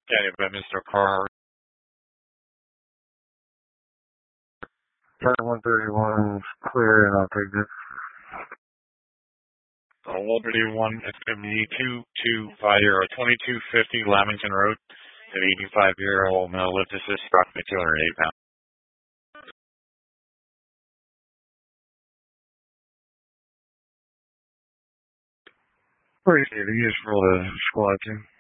Yeah, but Mr. Carr. Turn 131 clear, and I'll take this. Liberty 1, it's going to be 2250 Lamington Road. An 85-year-old male lift assist, approximately 208 pounds. Appreciate it. Useful to squad team.